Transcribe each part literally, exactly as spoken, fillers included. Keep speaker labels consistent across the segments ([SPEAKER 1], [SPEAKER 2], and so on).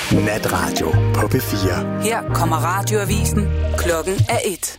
[SPEAKER 1] Natradio på P fire.
[SPEAKER 2] Her kommer radioavisen. Klokken er et.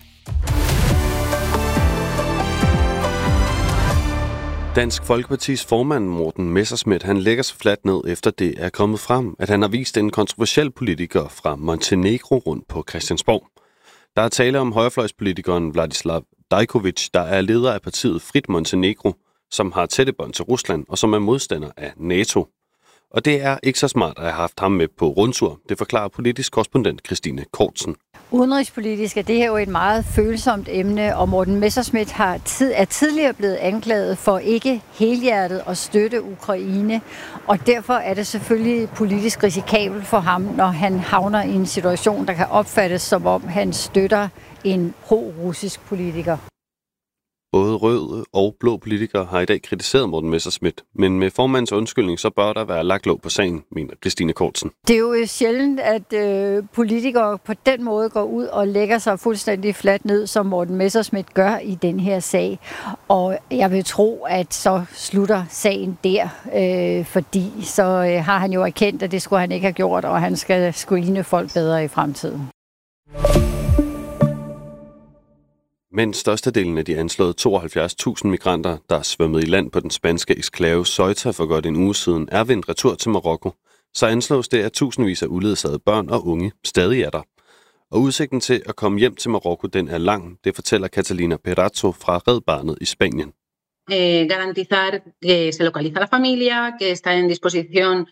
[SPEAKER 3] Dansk Folkepartis formand Morten Messerschmidt, han lægger sig fladt ned, efter det er kommet frem, at han har vist en kontroversiel politiker fra Montenegro rundt på Christiansborg. Der er tale om højrefløjspolitikeren Vladislav Dajkovic, der er leder af partiet Frit Montenegro, som har tætte bånd til Rusland og som er modstander af NATO. Og det er ikke så smart at have haft ham med på rundtur, det forklarer politisk korrespondent Christine Kortsen.
[SPEAKER 4] Udenrigspolitisk er det her jo et meget følsomt emne, og Morten Messerschmidt har tid, er tidligere blevet anklaget for ikke helhjertet at støtte Ukraine, og derfor er det selvfølgelig politisk risikabelt for ham, når han havner i en situation, der kan opfattes som om han støtter en pro-russisk politiker.
[SPEAKER 3] Både røde og blå politikere har i dag kritiseret Morten Messerschmidt, men med formandens undskyldning, så bør der være lagt låg på sagen, mener Christine Kortsen.
[SPEAKER 4] Det er jo sjældent, at øh, politikere på den måde går ud og lægger sig fuldstændig fladt ned, som Morten Messerschmidt gør i den her sag. Og jeg vil tro, at så slutter sagen der, øh, fordi så øh, har han jo erkendt, at det skulle han ikke have gjort, og han skal screene folk bedre i fremtiden.
[SPEAKER 3] Men størstedelen af de anslåede tooghalvfjerds tusind migranter, der er svømmet i land på den spanske eksklave Ceuta for godt en uge siden, er vendt retur til Marokko, så anslås det, at tusindvis af uledsagede børn og unge stadig er der. Og udsigten til at komme hjem til Marokko, den er lang, det fortæller Catalina Perazzo fra Red Barnet i Spanien.
[SPEAKER 5] Eh, garantizar que se localiza la familia, que está en disposición.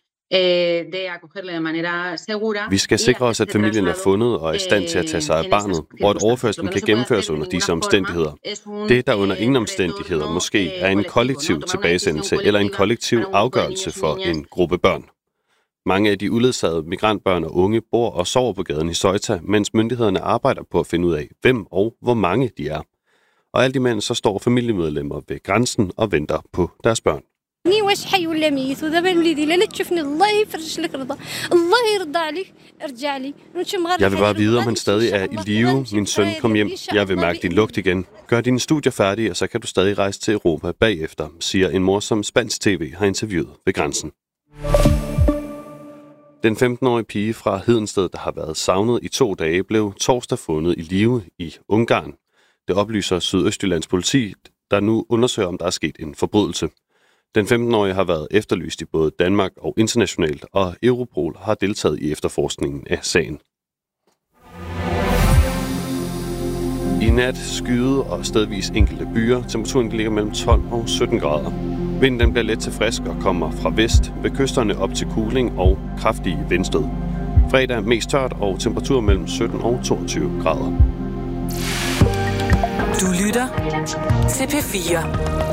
[SPEAKER 3] Vi skal sikre os, at familien er fundet og er i stand til at tage sig af barnet, og at overførslen kan gennemføres under disse omstændigheder. Det, der under ingen omstændigheder måske er en kollektiv tilbagesendelse eller en kollektiv afgørelse for en gruppe børn. Mange af de uledsagede migrantbørn og unge bor og sover på gaden i Ceuta, mens myndighederne arbejder på at finde ud af, hvem og hvor mange de er. Og alt imens så står familiemedlemmer ved grænsen og venter på deres børn. Jeg vil bare vide, om han stadig er i live. Min søn, kom hjem. Jeg vil mærke din lugt igen. Gør dine studier færdige, og så kan du stadig rejse til Europa bagefter, siger en mor, som spansk tv har interviewet ved grænsen. Den femten-årige pige fra Hedensted, der har været savnet i to dage, blev torsdag fundet i live i Ungarn. Det oplyser Sydøstjyllands politi, der nu undersøger, om der er sket en forbrydelse. Den femten-årige har været efterlyst i både Danmark og internationalt, og Europol har deltaget i efterforskningen af sagen. I nat skyde og stedvis enkelte byer. Temperaturen ligger mellem tolv og sytten grader. Vinden den bliver let til frisk og kommer fra vest, ved kysterne op til kuling og kraftige vindstød. Fredag mest tørt og temperatur mellem sytten og toogtyve grader.
[SPEAKER 2] Du lytter til P fire.